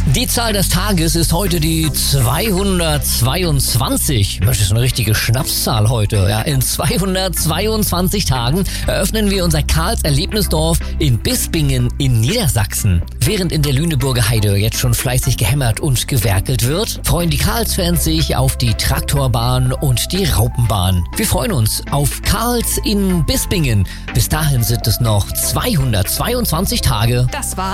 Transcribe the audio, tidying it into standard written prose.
Die Zahl des Tages ist heute die 222. Das ist eine richtige Schnapszahl heute. Ja, in 222 Tagen eröffnen wir unser Karls Erlebnisdorf in Bispingen in Niedersachsen. Während in der Lüneburger Heide jetzt schon fleißig gehämmert und gewerkelt wird, freuen die Karls-Fans sich auf die Traktorbahn und die Raupenbahn. Wir freuen uns auf Karls in Bispingen. Bis dahin sind es noch 222 Tage. Das war